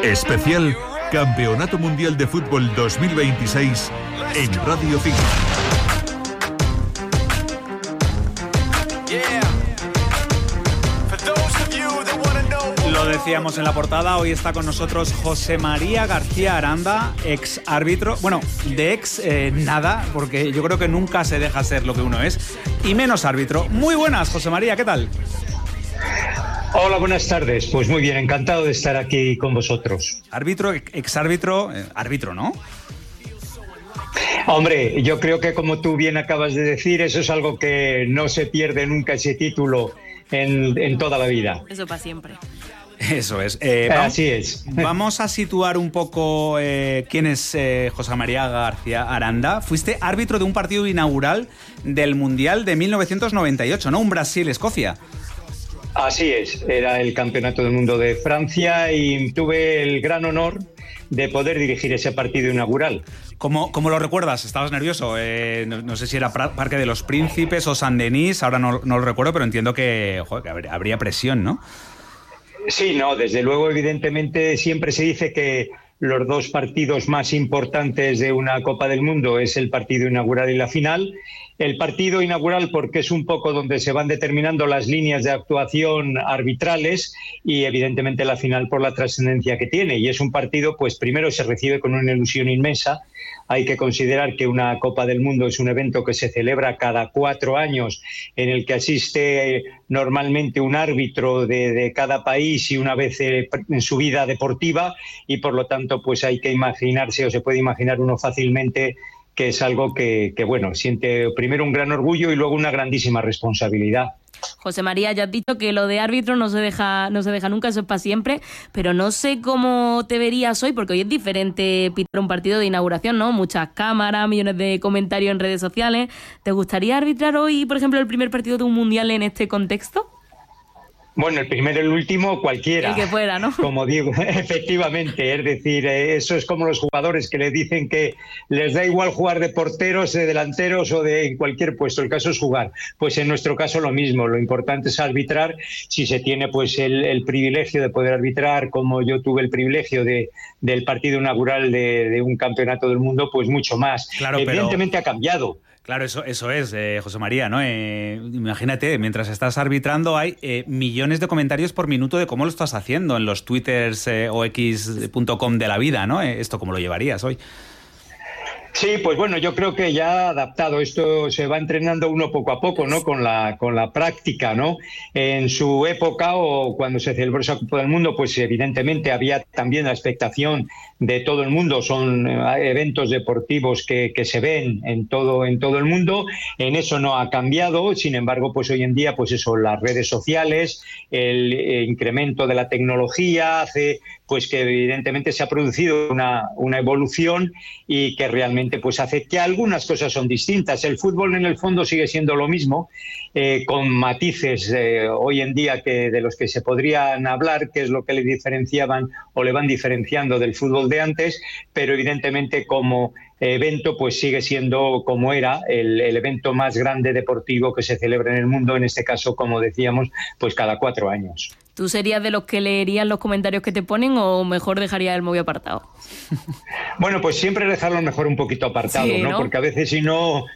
Especial Campeonato Mundial de Fútbol 2026 en Radio 5. Lo decíamos en la portada, hoy está con nosotros José María García Aranda, ex árbitro, bueno, de ex nada, porque yo creo que nunca se deja ser lo que uno es, y menos árbitro. Muy buenas, José María, ¿qué tal? Hola, buenas tardes. Pues muy bien, encantado de estar aquí con vosotros. Árbitro, ex árbitro, árbitro, ¿no? Hombre, yo creo que como tú bien acabas de decir, eso es algo que no se pierde nunca, ese título en toda la vida. Eso para siempre. Eso es. Así es. Vamos a situar un poco quién es José María García Aranda. Fuiste árbitro de un partido inaugural del Mundial de 1998, ¿no? Un Brasil-Escocia. Así es, era el Campeonato del Mundo de Francia y tuve el gran honor de poder dirigir ese partido inaugural. ¿Cómo lo recuerdas? ¿Estabas nervioso? No sé si era Parque de los Príncipes o Saint-Denis, ahora no lo recuerdo, pero entiendo que habría presión, ¿no? Sí, no, desde luego, evidentemente, siempre se dice que los dos partidos más importantes de una Copa del Mundo es el partido inaugural y la final. El partido inaugural porque es un poco donde se van determinando las líneas de actuación arbitrales y evidentemente la final por la trascendencia que tiene. Y es un partido, pues primero se recibe con una ilusión inmensa. Hay que considerar que una Copa del Mundo es un evento que se celebra cada 4 años, en el que asiste normalmente un árbitro de cada país y una vez en su vida deportiva, y por lo tanto pues hay que imaginarse, o se puede imaginar uno fácilmente, que es algo que bueno, siente primero un gran orgullo y luego una grandísima responsabilidad. José María, ya has dicho que lo de árbitro no se deja nunca, eso es para siempre, pero no sé cómo te verías hoy, porque hoy es diferente pitar un partido de inauguración, ¿no? Muchas cámaras, millones de comentarios en redes sociales. ¿Te gustaría arbitrar hoy, por ejemplo, el primer partido de un mundial en este contexto? Bueno, el primero, el último, cualquiera. El que fuera, ¿no? Como digo, efectivamente, es decir, eso es como los jugadores que les dicen que les da igual jugar de porteros, de delanteros o en cualquier puesto, el caso es jugar. Pues en nuestro caso lo mismo, lo importante es arbitrar. Si se tiene pues el privilegio de poder arbitrar, como yo tuve el privilegio del partido inaugural de un campeonato del mundo, pues mucho más. Claro, evidentemente ha cambiado. Claro, eso es, José María, ¿no? Imagínate, mientras estás arbitrando hay millones de comentarios por minuto de cómo lo estás haciendo en los twitters o x.com de la vida, ¿no? ¿Esto cómo lo llevarías hoy? Sí, pues bueno, yo creo que ya adaptado, esto se va entrenando uno poco a poco, ¿no? Con la práctica, ¿no? En su época o cuando se celebró esa Copa del Mundo, pues evidentemente había también la expectación de todo el mundo, son eventos deportivos que se ven en todo el mundo, en eso no ha cambiado, sin embargo, pues hoy en día, pues eso, las redes sociales, el incremento de la tecnología hace pues que evidentemente se ha producido una evolución y que realmente pues hace que algunas cosas son distintas. El fútbol en el fondo sigue siendo lo mismo, con matices hoy en día que de los que se podrían hablar, que es lo que le diferenciaban o le van diferenciando del fútbol de antes, pero evidentemente como evento pues sigue siendo como era el evento más grande deportivo que se celebra en el mundo, en este caso, como decíamos, pues cada 4 años. ¿Tú serías de los que leerían los comentarios que te ponen o mejor dejarías el móvil apartado? Bueno, pues siempre dejarlo mejor un poquito apartado, sí, ¿no? Porque a veces si no,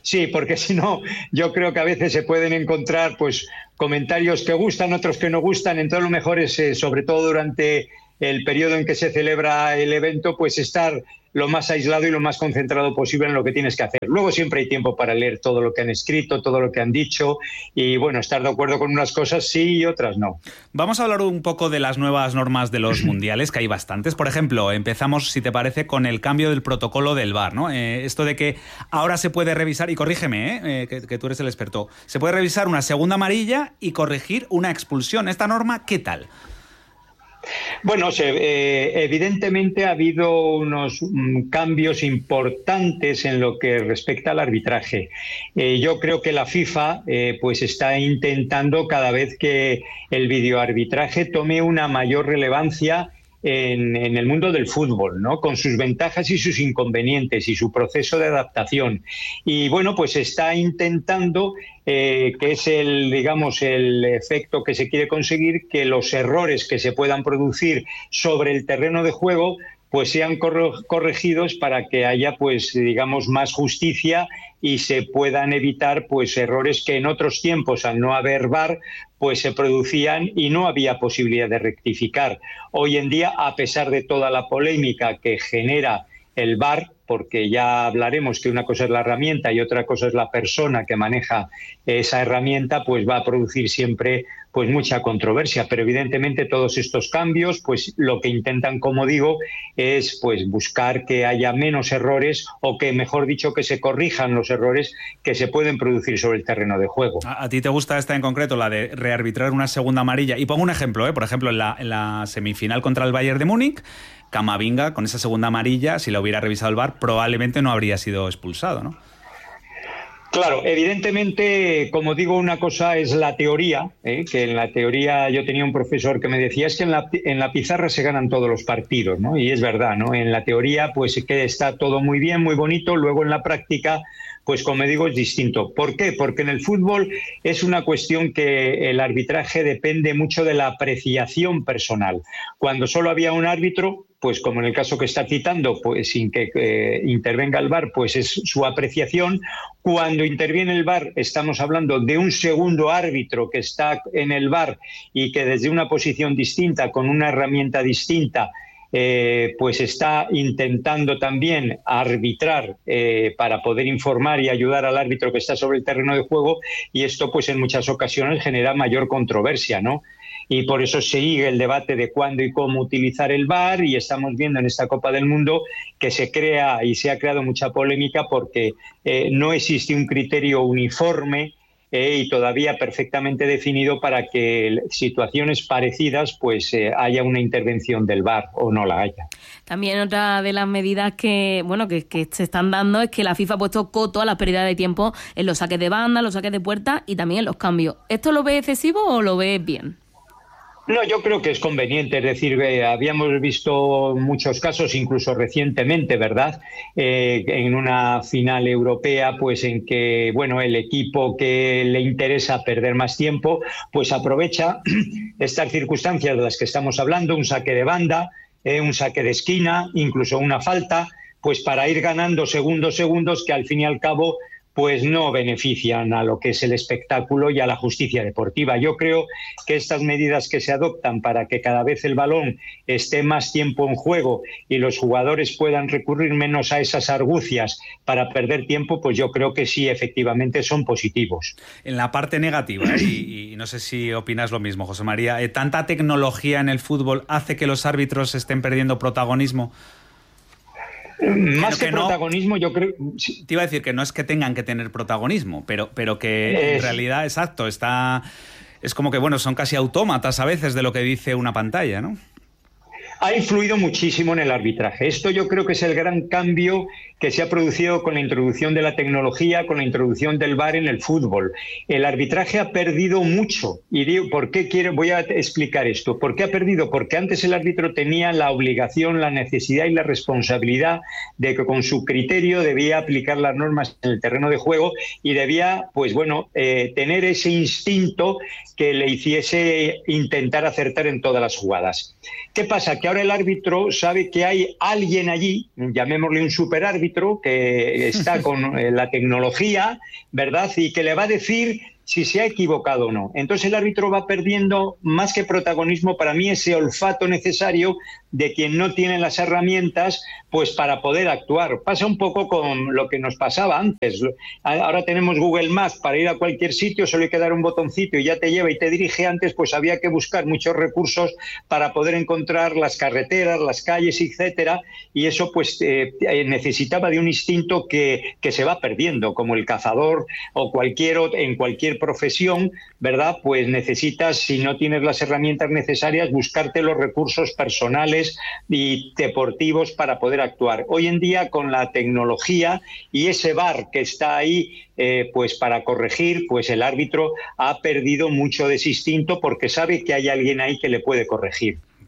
yo creo que a veces se pueden encontrar pues comentarios que gustan, otros que no gustan, entonces lo mejor es, sobre todo durante el periodo en que se celebra el evento, pues estar lo más aislado y lo más concentrado posible en lo que tienes que hacer. Luego siempre hay tiempo para leer todo lo que han escrito, todo lo que han dicho y, bueno, estar de acuerdo con unas cosas sí y otras no. Vamos a hablar un poco de las nuevas normas de los mundiales, que hay bastantes. Por ejemplo, empezamos, si te parece, con el cambio del protocolo del VAR, ¿no? Esto de que ahora se puede revisar, y corrígeme, que tú eres el experto, se puede revisar una segunda amarilla y corregir una expulsión. ¿Esta norma qué tal? Bueno, evidentemente ha habido unos cambios importantes en lo que respecta al arbitraje. Yo creo que la FIFA pues está intentando cada vez que el videoarbitraje tome una mayor relevancia en el mundo del fútbol, ¿no? Con sus ventajas y sus inconvenientes y su proceso de adaptación. Y bueno, pues está intentando, que es el efecto que se quiere conseguir, que los errores que se puedan producir sobre el terreno de juego pues sean corregidos para que haya, pues digamos, más justicia y se puedan evitar pues errores que en otros tiempos, al no haber VAR, pues se producían y no había posibilidad de rectificar. Hoy en día, a pesar de toda la polémica que genera el VAR, porque ya hablaremos que una cosa es la herramienta y otra cosa es la persona que maneja esa herramienta, pues va a producir siempre pues mucha controversia. Pero evidentemente todos estos cambios, pues lo que intentan, como digo, es pues buscar que haya menos errores o que, mejor dicho, que se corrijan los errores que se pueden producir sobre el terreno de juego. ¿A ti te gusta esta en concreto, la de rearbitrar una segunda amarilla? Y pongo un ejemplo, por ejemplo, en la semifinal contra el Bayern de Múnich, Camavinga, con esa segunda amarilla, si la hubiera revisado el VAR, probablemente no habría sido expulsado, ¿no? Claro, evidentemente, como digo, una cosa es la teoría, que en la teoría yo tenía un profesor que me decía es que en la pizarra se ganan todos los partidos, ¿no? Y es verdad, ¿no? En la teoría pues que está todo muy bien, muy bonito, luego en la práctica pues como digo es distinto. ¿Por qué? Porque en el fútbol es una cuestión que el arbitraje depende mucho de la apreciación personal. Cuando solo había un árbitro, pues como en el caso que está citando, pues sin que intervenga el VAR, pues es su apreciación. Cuando interviene el VAR estamos hablando de un segundo árbitro que está en el VAR y que desde una posición distinta, con una herramienta distinta, pues está intentando también arbitrar para poder informar y ayudar al árbitro que está sobre el terreno de juego, y esto pues en muchas ocasiones genera mayor controversia, ¿no? Y por eso sigue el debate de cuándo y cómo utilizar el VAR, y estamos viendo en esta Copa del Mundo que se crea y se ha creado mucha polémica porque no existe un criterio uniforme y todavía perfectamente definido para que situaciones parecidas pues haya una intervención del VAR o no la haya. También otra de las medidas que se están dando es que la FIFA ha puesto coto a la pérdida de tiempo en los saques de banda, los saques de puerta y también en los cambios. ¿Esto lo ves excesivo o lo ves bien? No, yo creo que es conveniente, es decir, habíamos visto muchos casos, incluso recientemente, ¿verdad?, en una final europea, pues en que, bueno, el equipo que le interesa perder más tiempo, pues aprovecha estas circunstancias de las que estamos hablando, un saque de banda, un saque de esquina, incluso una falta, pues para ir ganando segundos que al fin y al cabo pues no benefician a lo que es el espectáculo y a la justicia deportiva. Yo creo que estas medidas que se adoptan para que cada vez el balón esté más tiempo en juego y los jugadores puedan recurrir menos a esas argucias para perder tiempo, pues yo creo que sí, efectivamente son positivos. En la parte negativa, y no sé si opinas lo mismo, José María, ¿tanta tecnología en el fútbol hace que los árbitros estén perdiendo protagonismo? Más que protagonismo, yo creo... Te iba a decir que no es que tengan que tener protagonismo, pero que en realidad, exacto, es como que, bueno, son casi autómatas a veces de lo que dice una pantalla, ¿no? Ha influido muchísimo en el arbitraje. Esto yo creo que es el gran cambio que se ha producido con la introducción de la tecnología, con la introducción del VAR en el fútbol. El arbitraje ha perdido mucho. Y digo, ¿por qué voy a explicar esto? ¿Por qué ha perdido? Porque antes el árbitro tenía la obligación, la necesidad y la responsabilidad de que con su criterio debía aplicar las normas en el terreno de juego y debía, pues bueno, tener ese instinto que le hiciese intentar acertar en todas las jugadas. ¿Qué pasa? Que ahora el árbitro sabe que hay alguien allí, llamémosle un superárbitro, que está con la tecnología, ¿verdad?, y que le va a decir si se ha equivocado o no. Entonces el árbitro va perdiendo, más que protagonismo, para mí ese olfato necesario de quien no tiene las herramientas pues para poder actuar. Pasa un poco con lo que nos pasaba antes. Ahora tenemos Google Maps para ir a cualquier sitio, solo hay que dar un botoncito y ya te lleva y te dirige. Antes pues había que buscar muchos recursos para poder encontrar las carreteras, las calles, etcétera, y eso pues necesitaba de un instinto que se va perdiendo, como el cazador o en cualquier profesión, ¿verdad? Pues necesitas, si no tienes las herramientas necesarias, buscarte los recursos personales y deportivos para poder actuar. Hoy en día, con la tecnología y ese VAR que está ahí pues para corregir, pues el árbitro ha perdido mucho de ese instinto porque sabe que hay alguien ahí que le puede corregir.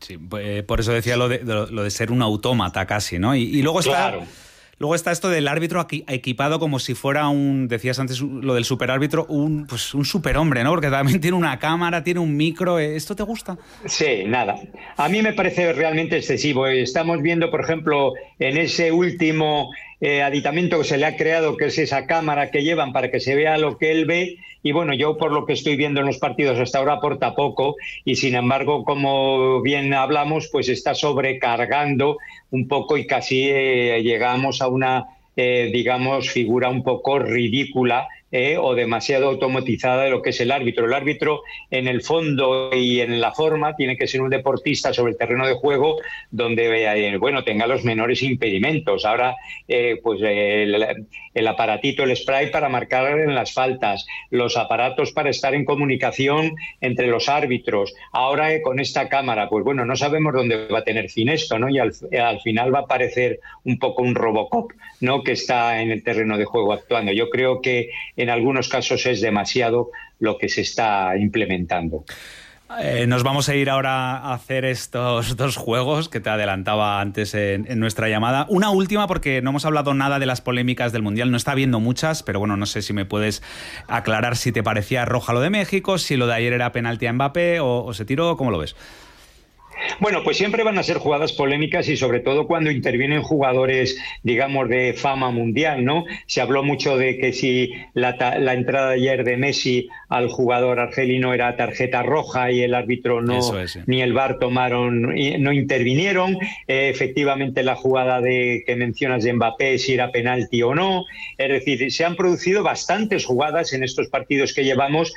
Sí, por eso decía lo de ser un autómata casi, ¿no? Y luego está... Claro. Luego está esto del árbitro equipado como si fuera decías antes lo del superárbitro, un superhombre, ¿no? Porque también tiene una cámara, tiene un micro. ¿Esto te gusta? Sí, nada. A mí me parece realmente excesivo. Estamos viendo, por ejemplo, en ese último aditamento que se le ha creado, que es esa cámara que llevan para que se vea lo que él ve. Y bueno, yo por lo que estoy viendo en los partidos hasta ahora aporta poco y sin embargo, como bien hablamos, pues está sobrecargando un poco y casi llegamos a una, digamos, figura un poco ridícula o demasiado automatizada de lo que es el árbitro. El árbitro, en el fondo y en la forma, tiene que ser un deportista sobre el terreno de juego donde, bueno, tenga los menores impedimentos. Ahora, pues el aparatito, el spray para marcar en las faltas, los aparatos para estar en comunicación entre los árbitros. Ahora, con esta cámara, pues bueno, no sabemos dónde va a tener fin esto, ¿no? Y al final va a parecer un poco un Robocop, ¿no? Que está en el terreno de juego actuando. Yo creo que en algunos casos es demasiado lo que se está implementando. Nos vamos a ir ahora a hacer estos dos juegos que te adelantaba antes en nuestra llamada. Una última, porque no hemos hablado nada de las polémicas del Mundial, no está habiendo muchas, pero bueno, no sé si me puedes aclarar si te parecía roja lo de México, si lo de ayer era penalti a Mbappé o se tiró, ¿cómo lo ves? Bueno, pues siempre van a ser jugadas polémicas y sobre todo cuando intervienen jugadores, digamos, de fama mundial, ¿no? Se habló mucho de que si la entrada de ayer de Messi al jugador argelino era tarjeta roja y el árbitro no, ni el VAR no intervinieron. Efectivamente, la jugada que mencionas de Mbappé, si era penalti o no. Es decir, se han producido bastantes jugadas en estos partidos que llevamos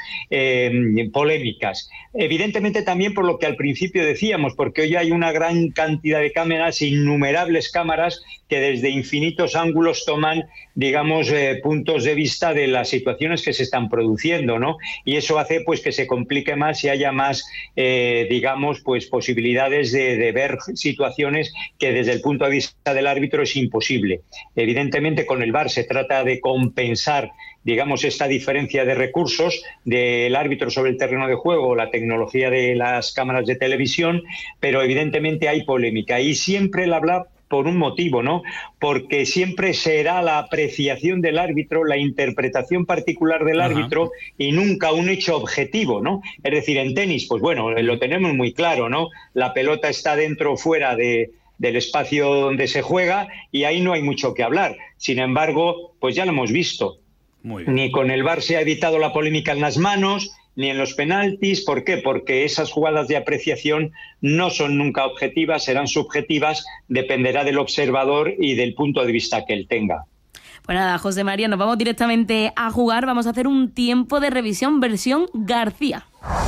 polémicas. Evidentemente también por lo que al principio decíamos, porque hoy hay una gran cantidad de cámaras, innumerables cámaras que desde infinitos ángulos toman, digamos, puntos de vista de las situaciones que se están produciendo, ¿no? Y eso hace pues que se complique más y haya más, digamos, pues posibilidades de ver situaciones que desde el punto de vista del árbitro es imposible. Evidentemente con el VAR se trata de compensar, digamos, esta diferencia de recursos del árbitro sobre el terreno de juego, la tecnología de las cámaras de televisión, pero evidentemente hay polémica y siempre el habla por un motivo, ¿no? Porque siempre será la apreciación del árbitro, la interpretación particular del árbitro y nunca un hecho objetivo, ¿no? Es decir, en tenis, pues bueno, lo tenemos muy claro, ¿no? La pelota está dentro o fuera del espacio donde se juega y ahí no hay mucho que hablar. Sin embargo, pues ya lo hemos visto. Ni con el VAR se ha evitado la polémica en las manos, ni en los penaltis. ¿Por qué? Porque esas jugadas de apreciación no son nunca objetivas, serán subjetivas, dependerá del observador y del punto de vista que él tenga. Pues nada, José María, nos vamos directamente a jugar. Vamos a hacer un tiempo de revisión versión García.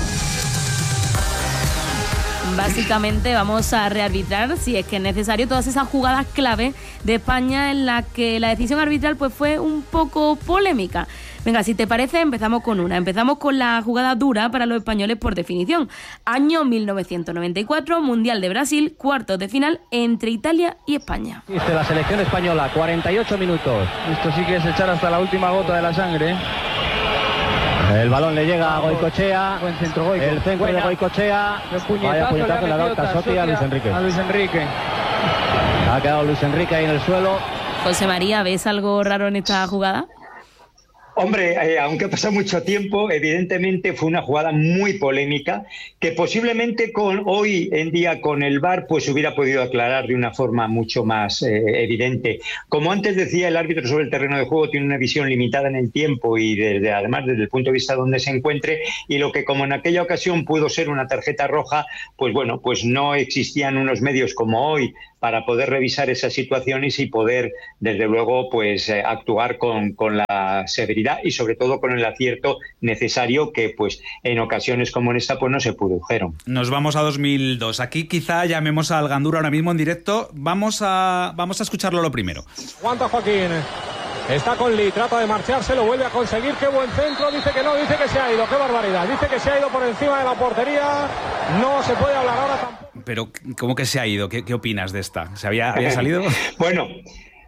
Básicamente vamos a rearbitrar, si es que es necesario, todas esas jugadas clave de España en las que la decisión arbitral pues fue un poco polémica. Venga, si te parece, empezamos con una. Empezamos con la jugada dura para los españoles por definición. Año 1994, Mundial de Brasil, cuartos de final entre Italia y España. Dice la selección española, 48 minutos. Esto sí que es echar hasta la última gota de la sangre. El balón le llega a Goicoechea. Buen centro, Goico. El centro de Goicoechea. Vaya puñetazo le ha dado Tassotti a Luis Enrique. A Luis Enrique. Ha quedado Luis Enrique ahí en el suelo. José María, ¿ves algo raro en esta jugada? Hombre, aunque ha pasado mucho tiempo, evidentemente fue una jugada muy polémica que posiblemente hoy en día con el VAR pues hubiera podido aclarar de una forma mucho más evidente. Como antes decía, el árbitro sobre el terreno de juego tiene una visión limitada en el tiempo y además desde el punto de vista donde se encuentre, y lo que como en aquella ocasión pudo ser una tarjeta roja, pues bueno, pues no existían unos medios como hoy para poder revisar esas situaciones y poder, desde luego, pues actuar con la severidad y sobre todo con el acierto necesario que, pues, en ocasiones como en esta, pues no se produjeron. Nos vamos a 2002. Aquí quizá llamemos al Gandura ahora mismo en directo. Vamos a escucharlo lo primero. Aguanta Joaquín. Está con Lee, trata de marcharse, lo vuelve a conseguir. Qué buen centro, dice que no, dice que se ha ido. Qué barbaridad, dice que se ha ido por encima de la portería. No se puede hablar ahora tampoco. Pero, ¿cómo que se ha ido? ¿Qué opinas de esta? ¿Se había salido? Bueno,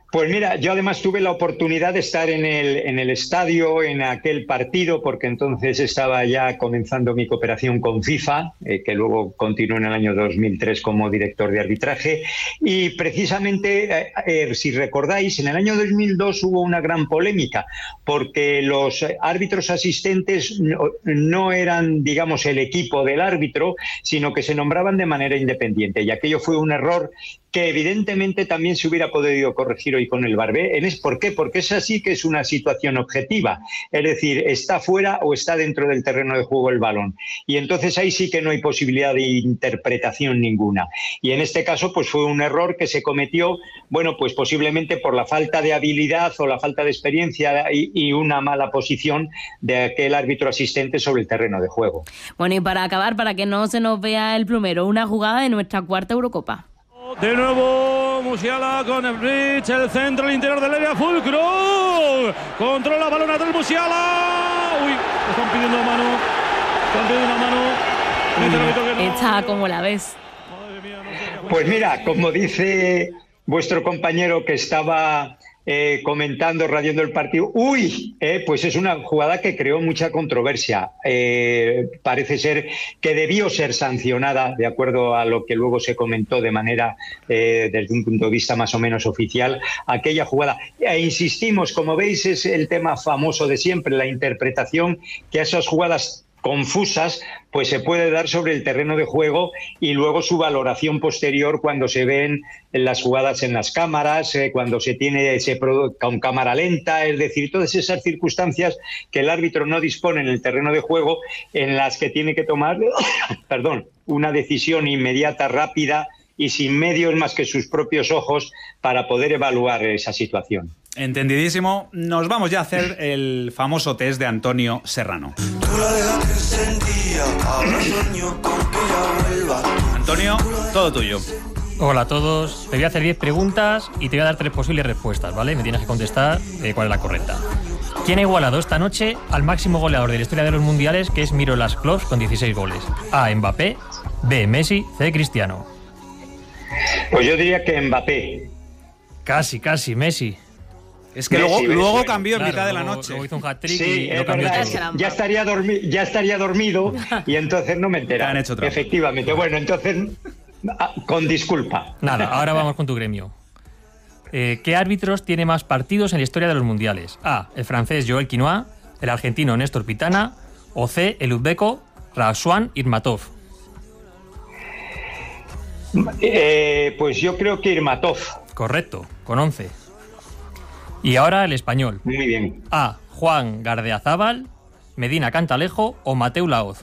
Pues mira, yo además tuve la oportunidad de estar en el estadio en aquel partido, porque entonces estaba ya comenzando mi cooperación con FIFA, que luego continuó en el año 2003 como director de arbitraje, y precisamente, si recordáis, en el año 2002 hubo una gran polémica, porque los árbitros asistentes no eran, digamos, el equipo del árbitro, sino que se nombraban de manera independiente, y aquello fue un error que evidentemente también se hubiera podido corregir hoy con el VAR. ¿Por qué? Porque es así, que es una situación objetiva, es decir, está fuera o está dentro del terreno de juego el balón, y entonces ahí sí que no hay posibilidad de interpretación ninguna, y en este caso pues fue un error que se cometió, bueno, pues posiblemente por la falta de habilidad o la falta de experiencia y una mala posición de aquel árbitro asistente sobre el terreno de juego. Bueno, y para acabar, para que no se nos vea el plumero, una jugada de nuestra cuarta Eurocopa. De nuevo Musiala con el bridge, el centro, el interior del área, Fulcro controla balón atrás Musiala. Uy, están pidiendo una mano. Esta, ¿cómo la ves? Pues mira, como dice vuestro compañero que estaba comentando, radiando el partido, pues es una jugada que creó mucha controversia. Parece ser que debió ser sancionada, de acuerdo a lo que luego se comentó de manera, desde un punto de vista más o menos oficial, aquella jugada. E insistimos, como veis, es el tema famoso de siempre, la interpretación que a esas jugadas confusas pues se puede dar sobre el terreno de juego, y luego su valoración posterior cuando se ven las jugadas en las cámaras, cuando se con cámara lenta, es decir, todas esas circunstancias que el árbitro no dispone en el terreno de juego, en las que tiene que tomar una decisión inmediata, rápida y sin medios más que sus propios ojos para poder evaluar esa situación. Entendidísimo. Nos vamos ya a hacer el famoso test de Antonio Serrano. Antonio, todo tuyo. Hola a todos. Te voy a hacer 10 preguntas y te voy a dar 3 posibles respuestas, ¿vale? Me tienes que contestar cuál es la correcta. ¿Quién ha igualado esta noche al máximo goleador de la historia de los mundiales, que es Miroslav Klose, con 16 goles? A, Mbappé, B, Messi, C, Cristiano. Pues yo diría que Mbappé. Casi, Messi. Es que luego cambió en mitad de la noche. Luego hizo un hat-trick, sí, y lo cambió todo. Ya estaría dormido y entonces no me enteraba. Te han hecho trampa. Efectivamente. Bueno, entonces, con disculpa. Nada, ahora vamos con tu gremio. ¿Qué árbitros tiene más partidos en la historia de los mundiales? A, el francés Joel Quinoa, el argentino Néstor Pitana, o C, el uzbeco Razvan Irmatov. Pues yo creo que Irmatov. Correcto, con 11. Y ahora el español. Muy bien. A, Juan Gardeazábal, Medina Cantalejo o Mateu Laoz.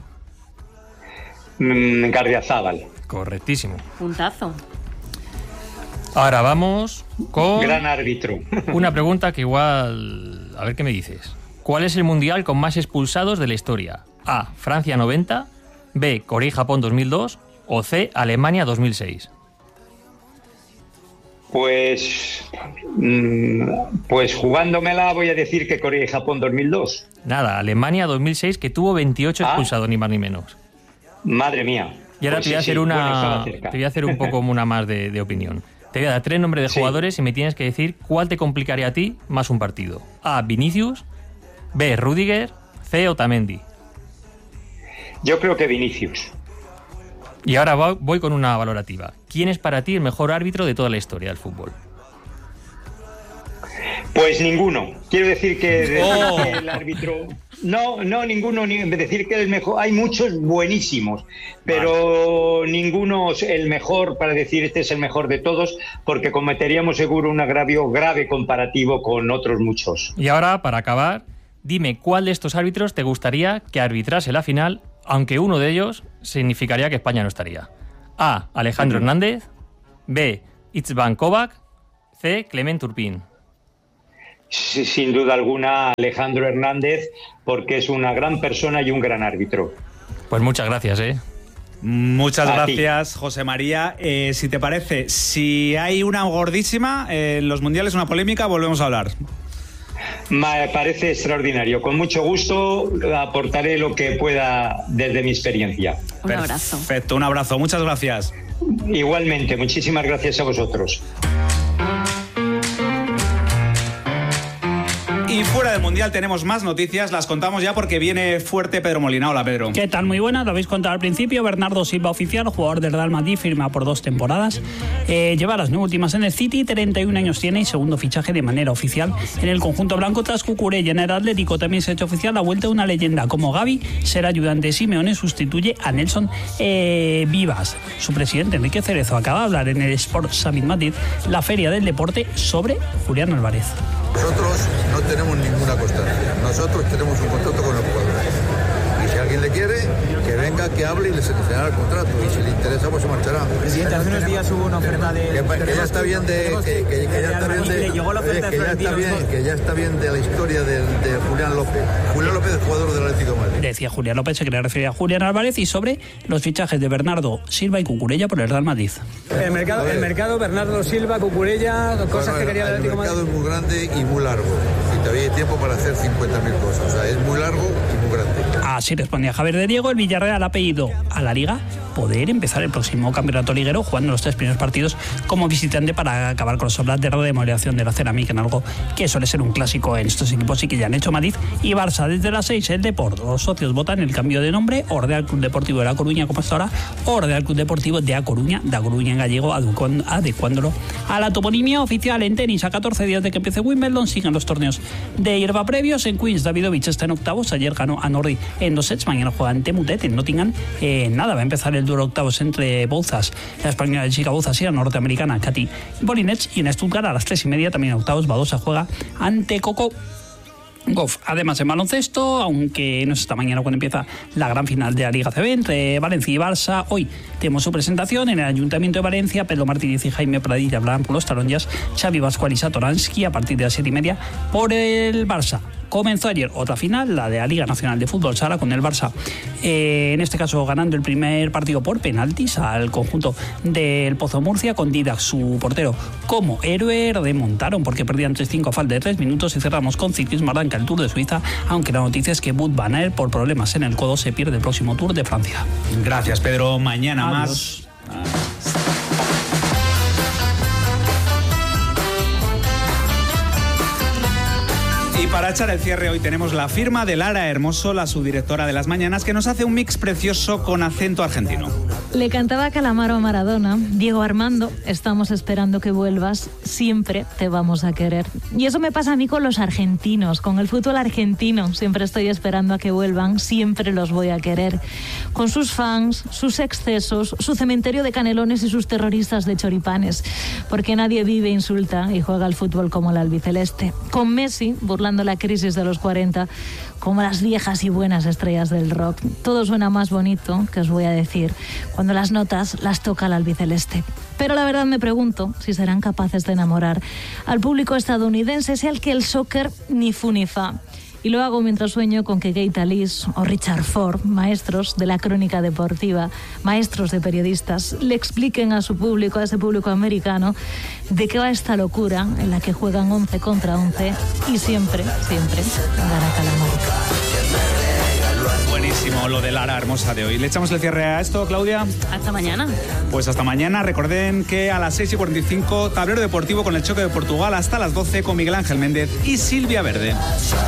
Gardeazábal. Correctísimo. Puntazo. Ahora vamos con... Gran árbitro. Una pregunta que igual... A ver qué me dices. ¿Cuál es el mundial con más expulsados de la historia? A, Francia 90, B, Corea y Japón 2002 o C, Alemania 2006. Pues jugándomela voy a decir que Corea y Japón 2002. Nada, Alemania 2006, que tuvo 28 expulsados, ni más ni menos. Madre mía. Y ahora pues te voy a hacer un poco una más de opinión. Te voy a dar 3 nombres de jugadores y me tienes que decir cuál te complicaría a ti más un partido. A, Vinicius, B, Rüdiger, C, Otamendi. Yo creo que Vinicius. Y ahora voy con una valorativa. ¿Quién es para ti el mejor árbitro de toda la historia del fútbol? Pues ninguno. Quiero decir que el árbitro... No, ninguno. Decir que el mejor... Hay muchos buenísimos, pero ninguno es el mejor para decir este es el mejor de todos, porque cometeríamos seguro un agravio grave comparativo con otros muchos. Y ahora, para acabar, dime cuál de estos árbitros te gustaría que arbitrase la final, aunque uno de ellos significaría que España no estaría. A, Alejandro Hernández, B, István Kovac, C, Clement Turpin. Sí, sin duda alguna Alejandro Hernández, porque es una gran persona y un gran árbitro. Pues muchas gracias, Muchas gracias, José María. Si te parece, si hay una gordísima en los mundiales, una polémica, volvemos a hablar. Me parece extraordinario. Con mucho gusto aportaré lo que pueda desde mi experiencia. Un abrazo. Perfecto, un abrazo. Muchas gracias. Igualmente, muchísimas gracias a vosotros. Y fuera del Mundial tenemos más noticias, las contamos ya porque viene fuerte Pedro Molina. Hola, Pedro. ¿Qué tal? Muy buena, lo habéis contado al principio. Bernardo Silva oficial, jugador del Real Madrid, firma por 2 temporadas. Lleva las 9 últimas en el City, 31 años tiene y segundo fichaje de manera oficial en el conjunto blanco tras Cucurella. En el Atlético también se ha hecho oficial la vuelta de una leyenda como Gavi. Será ayudante de Simeone, sustituye a Nelson Vivas. Su presidente, Enrique Cerezo, acaba de hablar en el Sport Summit Madrid, la feria del deporte, sobre Julián Álvarez. Nosotros no tenemos ninguna constancia. Nosotros tenemos un contrato con el jugador. Y si alguien le quiere, que venga, que hable y le seleccionará el contrato. Y si le interesa, pues se marchará. Presidente, hace unos días hubo una oferta de... Que ya está bien de... Que ya está bien de la historia de Julián López. Julián López es jugador del Atlético de Madrid. Decía Julián López, se quería referir a Julián Álvarez, y sobre los fichajes de Bernardo Silva y Cucurella por el Real Madrid. El mercado Bernardo Silva, Cucurella, cosas que quería el Atlético de Madrid. El mercado es muy grande y muy largo. Y todavía hay tiempo para hacer 50.000 cosas. O sea, es muy largo y muy grande. Así respondía Javier de Diego. El Villarreal ha pedido a la Liga poder empezar el próximo campeonato liguero jugando los 3 primeros partidos como visitante para acabar con los obras de remodelación de la cerámica, en algo que suele ser un clásico en estos equipos y que ya han hecho Madrid y Barça. Desde las 6 el Deport, los socios votan el cambio de nombre, o Real Club Deportivo de La Coruña como hasta ahora, o Real Club Deportivo de A Coruña en gallego, adecuándolo a la toponimia oficial. En tenis, a 14 días de que empiece Wimbledon, siguen los torneos de hierba previos. En Queens, Davidovich está en octavos, ayer ganó a Norrie en 2 sets, mañana juega ante Mutet en Nottingham. Va a empezar el duelo octavos entre Bouzas, la española Chica Bouzas, y la norteamericana Katy Bolinets. Y en Stuttgart a las 3:30 también octavos, Badosa juega ante Coco Gauff. Además, en baloncesto, aunque no es esta mañana cuando empieza la gran final de la Liga CB entre Valencia y Barça, hoy tenemos su presentación en el Ayuntamiento de Valencia. Pedro Martínez y Jaime Pradilla hablarán por los taronjas, Xavi Pascual y Satoransky a partir de las 7:30 por el Barça. Comenzó ayer otra final, la de la Liga Nacional de Fútbol Sala, con el Barça, en este caso ganando el primer partido por penaltis al conjunto del Pozo Murcia, con Didac, su portero, como héroe. Remontaron porque perdían 3-5 a falta de 3 minutos. Y cerramos con ciclismo, arranca el Tour de Suiza, aunque la noticia es que Wout van Aert, por problemas en el codo, se pierde el próximo Tour de Francia. Gracias, Pedro. Mañana Adiós. Más. Y para echar el cierre hoy tenemos la firma de Lara Hermoso, la subdirectora de Las Mañanas, que nos hace un mix precioso con acento argentino. Le cantaba Calamaro a Maradona: Diego Armando, estamos esperando que vuelvas, siempre te vamos a querer. Y eso me pasa a mí con los argentinos, con el fútbol argentino. Siempre estoy esperando a que vuelvan, siempre los voy a querer. Con sus fans, sus excesos, su cementerio de canelones y sus terroristas de choripanes. Porque nadie vive, insulta y juega al fútbol como el albiceleste. Con Messi, burlando la crisis de los 40, como las viejas y buenas estrellas del rock. Todo suena más bonito, que os voy a decir, cuando las notas las toca el albiceleste. Pero la verdad me pregunto si serán capaces de enamorar al público estadounidense, sea el que el soccer ni fu ni fa. Y lo hago mientras sueño con que Keita Lees o Richard Ford, maestros de la crónica deportiva, maestros de periodistas, le expliquen a su público, a ese público americano, de qué va esta locura en la que juegan 11 contra 11 y siempre gana Calamaro. Buenísimo lo de Lara Hermosa de hoy. ¿Le echamos el cierre a esto, Claudia? Hasta mañana. Pues hasta mañana. Recuerden que a las 6:45, tablero deportivo con el choque de Portugal hasta las 12 con Miguel Ángel Méndez y Silvia Verde.